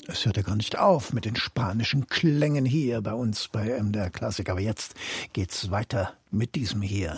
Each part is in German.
Es hört ja gar nicht auf mit den spanischen Klängen hier bei uns bei MDR Klassik. Aber jetzt geht's weiter mit diesem hier.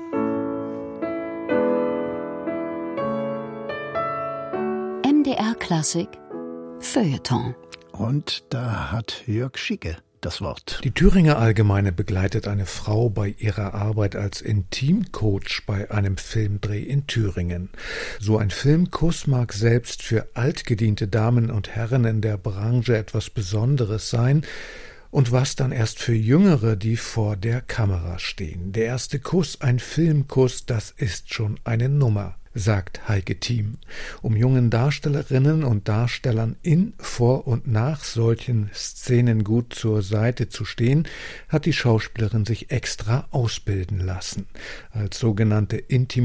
MDR Klassik Feuilleton. Und da hat Jörg Schieke das Wort. Die Thüringer Allgemeine begleitet eine Frau bei ihrer Arbeit als Intimcoach bei einem Filmdreh in Thüringen. So ein Filmkuss mag selbst für altgediente Damen und Herren in der Branche etwas Besonderes sein. Und was dann erst für Jüngere, die vor der Kamera stehen. Der erste Kuss, ein Filmkuss, das ist schon eine Nummer, sagt Heike Thiem. Um jungen Darstellerinnen und Darstellern in, vor und nach solchen Szenen gut zur Seite zu stehen, hat die Schauspielerin sich extra ausbilden lassen. Als sogenannte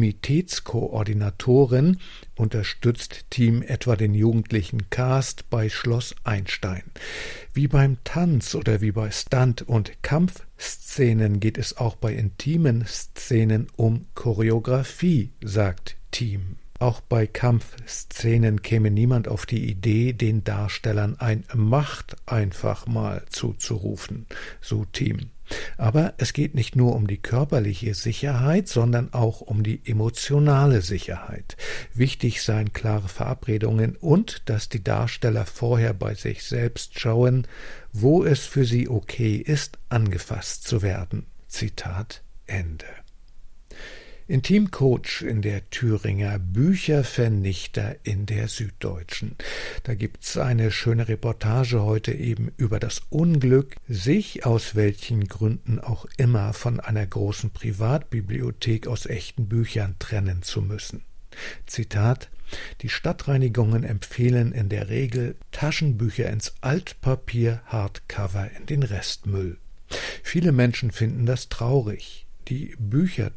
Intimitätskoordinatorin unterstützt Thiem etwa den jugendlichen Cast bei Schloss Einstein. Wie beim Tanz oder wie bei Stunt- und Kampfszenen geht es auch bei intimen Szenen um Choreografie, sagt Thiem. Auch bei Kampfszenen käme niemand auf die Idee, den Darstellern ein Macht einfach mal zuzurufen, so Thiem. Aber es geht nicht nur um die körperliche Sicherheit, sondern auch um die emotionale Sicherheit. Wichtig seien klare Verabredungen und dass die Darsteller vorher bei sich selbst schauen, wo es für sie okay ist, angefasst zu werden. Zitat Ende. Intimcoach in der Thüringer, Büchervernichter in der Süddeutschen. Da gibt's eine schöne Reportage heute eben über das Unglück, sich aus welchen Gründen auch immer von einer großen Privatbibliothek aus echten Büchern trennen zu müssen. Zitat: Die Stadtreinigungen empfehlen in der Regel Taschenbücher ins Altpapier, Hardcover in den Restmüll. Viele Menschen finden das traurig. Die Bücher